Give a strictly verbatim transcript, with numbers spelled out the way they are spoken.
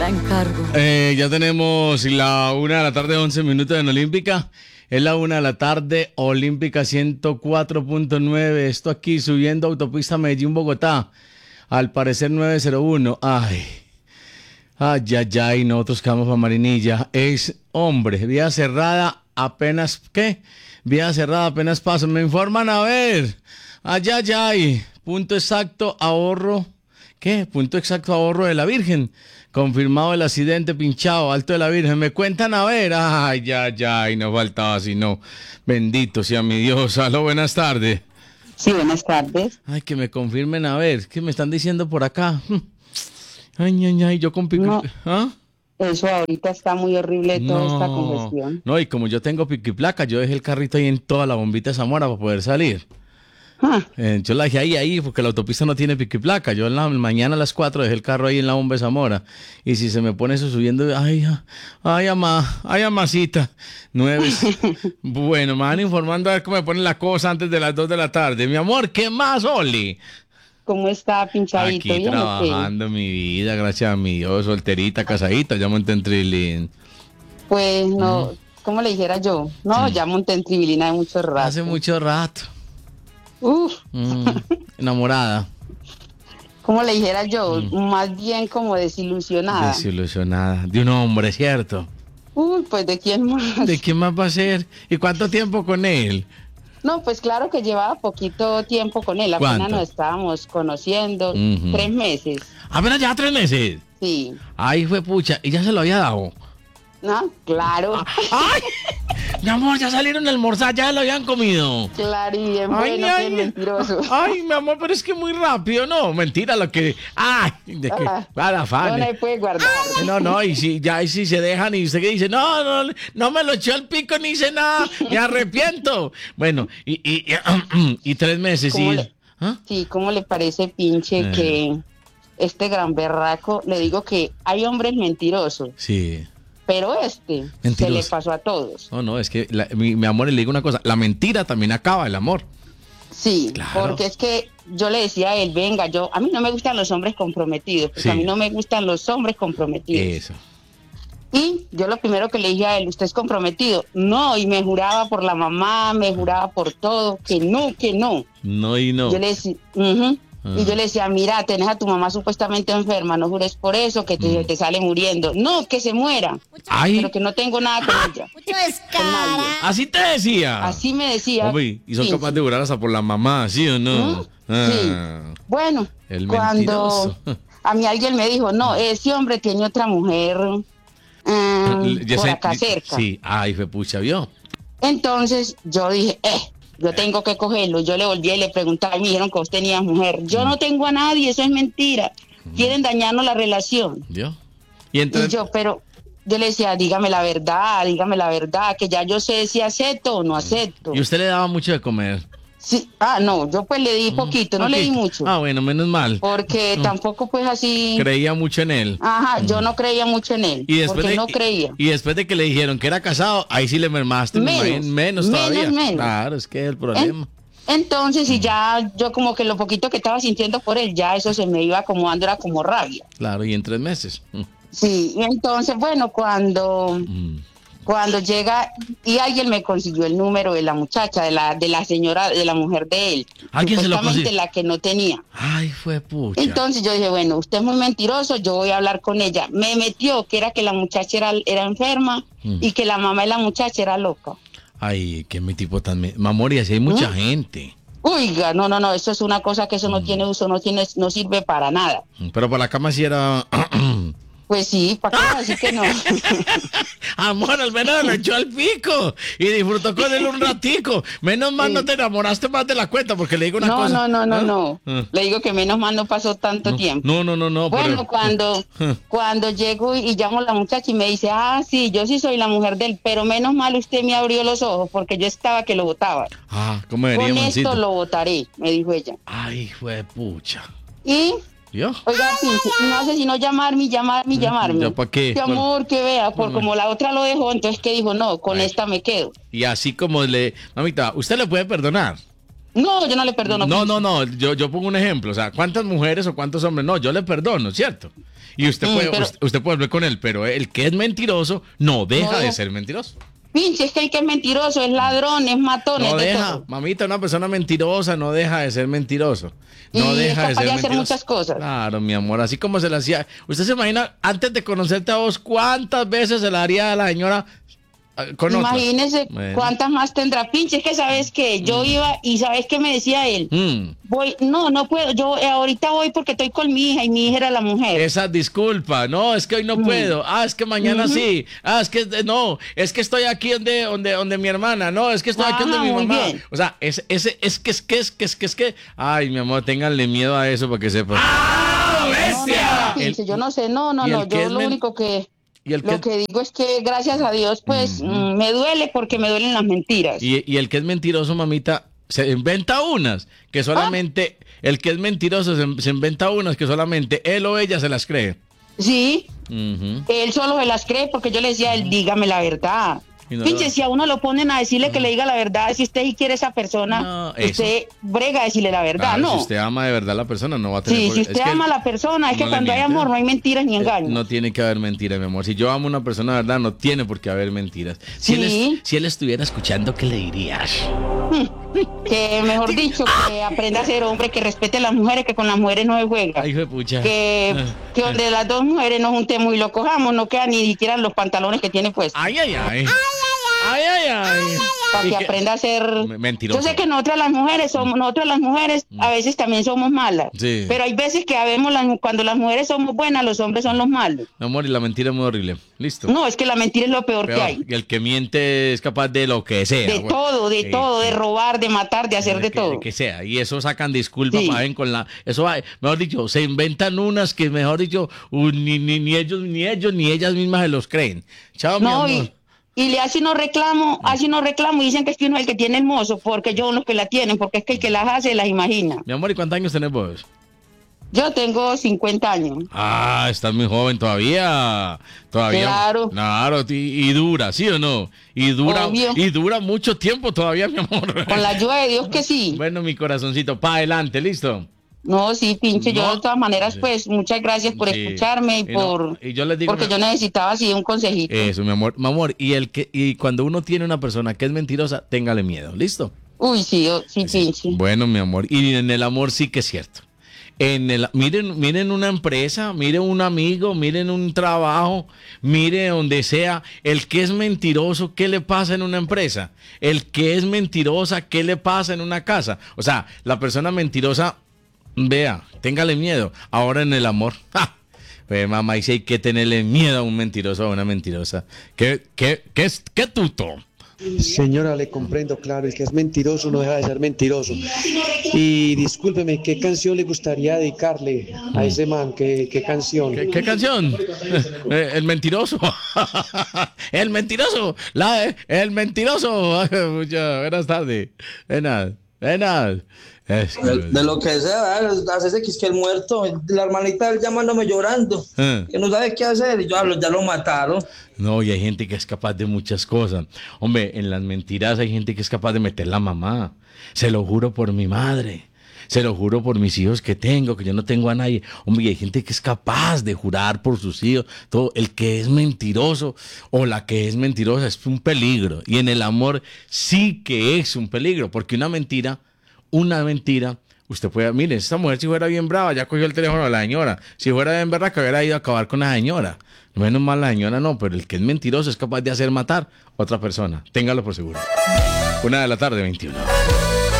Encargo. Eh, ya tenemos la una de la tarde, once minutos en Olímpica. Es la una de la tarde, Olímpica ciento cuatro punto nueve. Esto aquí subiendo autopista Medellín-Bogotá. Al parecer nueve cero uno. Ay, ay, ay, ay. Nosotros quedamos para Marinilla. Es hombre, vía cerrada apenas. ¿Qué? Vía cerrada apenas paso. Me informan a ver. Ay, ay, ay. Punto exacto, ahorro. ¿Qué? Punto exacto, ahorro de la Virgen. Confirmado el accidente, pinchado, Alto de la Virgen. Me cuentan a ver. Ay, ay, ay, no faltaba sino. Bendito sea mi Dios. Aló, buenas tardes. Sí, buenas tardes. Ay, que me confirmen a ver. ¿Qué me están diciendo por acá? Ay, ay, ay, yo con pico. No, ¿Ah? eso ahorita está muy horrible, toda esta congestión. No, y como yo tengo pico y placa, yo dejé el carrito ahí en toda la bombita de Zamora para poder salir. Ah, Eh, yo la dejé ahí, ahí, porque la autopista no tiene pico y placa. Yo en la mañana a las cuatro dejé el carro ahí en la bomba de Zamora. Y si se me pone eso subiendo, ay, ay, amá, ay, amasita. Nueve. Bueno, me van informando a ver cómo me ponen la cosa antes de las dos de la tarde. Mi amor, ¿qué más, Oli? ¿cómo está, pinchadito? Aquí ¿Bien o qué? trabajando mi vida, gracias a mi Dios, solterita, casadita, ya monté en Trilín. Pues no, ¿cómo le dijera yo? No, ya monté en Tribilina de mucho rato. Hace mucho rato. Uf, Mm, enamorada. ¿cómo le dijera yo? Más bien como desilusionada. Desilusionada. De un hombre, ¿cierto? Uy, pues ¿de quién más? ¿De quién más va a ser? ¿Y cuánto tiempo con él? No, pues claro que llevaba poquito tiempo con él. Apenas ¿Cuánto? nos estábamos conociendo. Ujú. Tres meses. Apenas ya tres meses. Sí. Ay, fue pucha. ¿Y ya se lo había dado? ¿No? Claro. ¡Ay! Mi amor, ya salieron a almorzar, ya lo habían comido. Claro, y bien Ay, bueno, ay, qué mentiroso. Ay, mi amor, pero es que muy rápido, no, mentira lo que... Ay, de que... Ah, Va la fan. No, no se puede guardar. No, no, y si ya y si se dejan y usted que dice, no, no, no me lo echó el pico ni hice nada, me arrepiento. Bueno, y, y, y, y tres meses, ¿Cómo sí. le- ¿Ah? Sí, ¿cómo le parece, pinche, Eh. que este gran berraco, le digo que hay hombres mentirosos, Sí. pero este se Mentiroso. le pasó a todos. No, no, es que, la- mi, mi amor, le digo una cosa, la mentira también acaba el amor. Sí, Claro. porque es que yo le decía a él, venga, yo, a mí no me gustan los hombres comprometidos, porque Sí. a mí no me gustan los hombres comprometidos. Eso. Y yo lo primero que le dije a él, ¿usted es comprometido? No, y me juraba por la mamá, me juraba por todo, que no, que no. No y no. Yo le decía, ujú. Ah. Y yo le decía, mira, tenés a tu mamá supuestamente enferma, no jures por eso, que te, Mm. te sale muriendo. No, que se muera, Ay, pero que no tengo nada con ella. Mucho descaro. así te decía. Así me decía. Hombre, y son Sí, capaces sí. de jurar hasta por la mamá, ¿sí o no? ¿Mm? Ah, Bueno, El cuando mentiroso. a mí alguien me dijo, no, ese hombre tiene otra mujer mm, Ya por sé- acá cerca. Sí, ay, fue pucha, ¿vio? Entonces yo dije, eh, yo tengo que cogerlo. Yo le volví y le preguntaba y me dijeron que vos tenías mujer. Yo no tengo a nadie, eso es mentira. Quieren dañarnos la relación. ¿Vio? Y Y entonces, yo, pero yo le decía, dígame la verdad, dígame la verdad, que ya yo sé si acepto o no acepto. y usted le daba mucho de comer. Sí, ah, no, yo pues le di poquito, no le di Poquito. mucho. Ah, bueno, menos mal. Porque tampoco pues así, Creía mucho en él. ajá, yo no creía mucho en él, Y después, porque de, no creía. y después de que le dijeron que era casado, ahí sí le mermaste. me Menos, imagino, menos menos, todavía. menos. Claro, es que es el problema. Entonces, y ya yo como que lo poquito que estaba sintiendo por él, ya eso se me iba acomodando, era como rabia. Claro, y en tres meses. Mm, Sí, y entonces, bueno, cuando... mm. Cuando llega y alguien me consiguió el número de la muchacha, de la de la señora, de la mujer de él, ¿Alguien se lo supuestamente consiguió? la que no tenía. Ay, fue pucha. Entonces yo dije, bueno, usted es muy mentiroso, yo voy a hablar con ella. Me metió que era que la muchacha era, era enferma Mm. y que la mamá de la muchacha era loca. Ay, que mi tipo tan... me- Mamor, y así hay mucha ¿Mm? gente. Oiga, no, no, no, eso es una cosa que eso Mm. no tiene uso, no tiene, no sirve para nada. Pero para la cama sí era... Pues sí, para qué así que no. Amor, al menos le echó al pico y disfrutó con él un ratico. Menos mal Sí. no te enamoraste más de la cuenta, porque le digo una No, cosa. no, no, no, ¿Ah? no. Ah. Le digo que menos mal no pasó tanto No, tiempo. No, no, no, no. Bueno, pero- cuando, cuando llego y llamo a la muchacha y me dice, ah, sí, yo sí soy la mujer de él, pero menos mal usted me abrió los ojos porque yo estaba que lo botaba. Ah, ¿cómo venía, Con mancito? esto lo votaré, me dijo ella. Ay, fue pucha. Y, ¿Yo? oiga, pinche, y no hace sino llamarme, llamarme, llamarme. ¿Ya pa' qué? Qué amor, que vea, por Bueno. como la otra lo dejó, entonces que dijo, no, con Ay. esta me quedo. Y así como le... Mamita, ¿usted le puede perdonar? No, yo no le perdono. No, no, no, yo, yo pongo un ejemplo, o sea, ¿cuántas mujeres o cuántos hombres? No, yo le perdono, ¿cierto? Y usted Mm, puede, pero- usted, usted puede hablar con él, pero el que es mentiroso no deja No de deja. ser mentiroso. Pinche, es que el que es mentiroso, es ladrón, es matón, No es de deja, todo. mamita, una persona mentirosa no deja de ser mentiroso. No Y es deja de capaz ser de hacer mentiroso. muchas cosas. Claro, mi amor, así como se le hacía. Usted se imagina, antes de conocerte a vos, ¿cuántas veces se la haría a la señora eh, con otras? Imagínese Bueno. cuántas más tendrá. Pinche, es que sabes que yo iba y sabes que me decía él. Mm. Voy, no, no puedo, yo eh, ahorita voy porque estoy con mi hija y mi hija era la mujer. Esa disculpa, no, es que hoy no puedo, ah, es que mañana Ujú. sí, ah, es que no, es que estoy aquí donde, donde, donde mi hermana, no, es que estoy aquí Ajá, donde mi muy mamá. bien. O sea, es, ese, es que, es que, es que, es que, es que, ay, mi amor, ténganle miedo a eso para que sepan. No, no, no, El- pinche, yo no sé, no, no, y el no, que yo es lo men- único que, Y el lo que, que digo es que gracias a Dios, pues, mm, me duele porque me duelen las mentiras. y, y el que es mentiroso, mamita, se inventa unas que solamente, el que es mentiroso se, se inventa unas que solamente él o ella se las cree. Sí, Ujú. él solo se las cree porque yo le decía a él, dígame la verdad. Y no Pinche, lo- si a uno lo ponen a decirle que le diga la verdad, si usted sí quiere a esa persona, No, eso. usted brega a decirle la verdad, Claro, ¿no? si usted ama de verdad a la persona, no va a tener Sí, por- si es usted que ama a la persona, es que no le cuando hay miente. amor no hay mentiras ni Eh, engaños. No tiene que haber mentira, mi amor. Si yo amo a una persona de verdad, no tiene por qué haber mentiras. Si, él, Sí. es- si él estuviera escuchando, ¿qué le dirías? Que mejor dicho, que aprenda a ser hombre, que respete a las mujeres, que con las mujeres no se juega. Ay, hijo de pucha. Que, que donde las dos mujeres nos juntemos y lo cojamos, no quedan ni siquiera los pantalones que tiene puestos. Ay, ay, ay. Ay, ay, ay. Para Y que que- aprenda a ser Me- mentiroso. Yo sé que nosotras las mujeres somos, nosotras las mujeres a veces también somos malas. Sí. Pero hay veces que habemos las, cuando las mujeres somos buenas, los hombres son los malos. Mi amor, y la mentira es muy horrible. Listo. No, es que la mentira es lo peor, Peor. que hay. Y el que miente es capaz de lo que sea. De güey. todo, de Sí, todo, sí. de robar, de matar, de hacer de que, todo. que sea, y eso sacan disculpas, Sí. ven con la, eso va- mejor dicho, se inventan unas que mejor dicho, uh, ni, ni, ni ellos, ni ellos, ni ellas mismas se los creen. Chao, mi No, amor. y, y le hace unos reclamos, hace unos reclamos y dicen que es que uno es el que tiene el mozo, porque yo los que la tienen, porque es que el que las hace las imagina. Mi amor, ¿y cuántos años tenés vos? Yo tengo cincuenta años. Ah, estás muy joven todavía. Todavía. Claro. Claro, y, y dura, ¿sí o no? Y dura, Obvio. y dura mucho tiempo todavía, mi amor. Con la ayuda de Dios que sí. Bueno, mi corazoncito, para adelante, ¿listo? No, sí, pinche, yo No. de todas maneras, pues, muchas gracias por Sí. escucharme y Y no, por... y yo les digo porque una- yo necesitaba así un consejito. Eso, mi amor. Mi amor, y, el que, y cuando uno tiene una persona que es mentirosa, téngale miedo, ¿listo? Uy, sí, yo- sí, pinche. Bueno, mi amor, y en el amor sí que es cierto. En el, miren, miren una empresa, miren un amigo, miren un trabajo, mire donde sea. El que es mentiroso, ¿qué le pasa en una empresa? El que es mentirosa, ¿qué le pasa en una casa? O sea, la persona mentirosa, vea, téngale miedo. Ahora en el amor, ¡ja! Pues, mamá, y si hay que tenerle miedo a un mentiroso o a una mentirosa. ¿Qué, qué, qué, es- qué tuto? Señora, le comprendo, claro, el que es mentiroso no deja de ser mentiroso. Y discúlpeme, ¿qué canción le gustaría dedicarle a ese man? ¿Qué, qué canción? ¿Qué, qué canción? Eh, el mentiroso. El mentiroso. La, el mentiroso. Muchas buenas tardes. Buenas. Buenas. Es que- De, de lo que sea, hacerse que es que el muerto, la hermanita de él llamándome llorando, Eh. que no sabe qué hacer, y yo hablo, ya lo mataron. No, y hay gente que es capaz de muchas cosas. Hombre, en las mentiras hay gente que es capaz de meter la mamá. Se lo juro por mi madre. Se lo juro por mis hijos que tengo, que yo no tengo a nadie. Hombre, y hay gente que es capaz de jurar por sus hijos. Todo el que es mentiroso o la que es mentirosa es un peligro. Y en el amor sí que es un peligro, porque una mentira, una mentira, usted puede, mire, esta mujer si fuera bien brava, ya cogió el teléfono de la señora. Si fuera bien verdad, que hubiera ido a acabar con la señora. Menos mal la señora no, pero el que es mentiroso es capaz de hacer matar a otra persona. Téngalo por seguro. Una de la tarde, veintiuno.